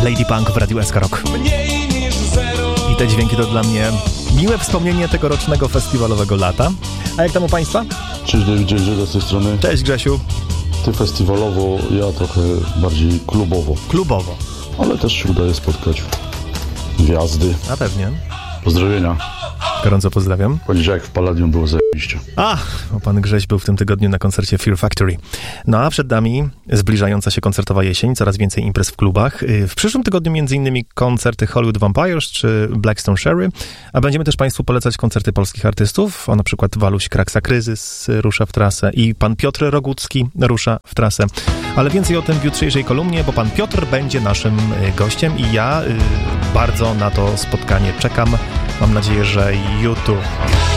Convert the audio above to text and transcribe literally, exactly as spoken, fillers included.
Lady Punk w Radiu S K Rock. I te dźwięki to dla mnie miłe wspomnienie tegorocznego festiwalowego lata. A jak tam u Państwa? Cześć David, J. z tej strony. Cześć Grzesiu. Ty festiwalowo, ja trochę bardziej klubowo. Klubowo. Ale też się udaje spotkać gwiazdy. A pewnie. Pozdrowienia. Gorąco pozdrawiam. Poniedziałek w Palladium było zajebiście. A, bo pan Grześ był w tym tygodniu na koncercie Fear Factory. No a przed nami zbliżająca się koncertowa jesień, coraz więcej imprez w klubach. W przyszłym tygodniu między innymi koncerty Hollywood Vampires czy Blackstone Sherry, a będziemy też Państwu polecać koncerty polskich artystów, o na przykład Waluś Kraksa Kryzys rusza w trasę i pan Piotr Rogucki rusza w trasę. Ale więcej o tym w jutrzejszej kolumnie, bo pan Piotr będzie naszym gościem i ja y, bardzo na to spotkanie czekam. Mam nadzieję, że YouTube.